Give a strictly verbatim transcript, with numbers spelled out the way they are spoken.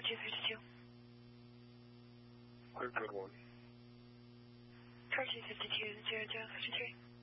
fifty-two fifty-two. A good one. Car two fifty-two zero zero fifty-three.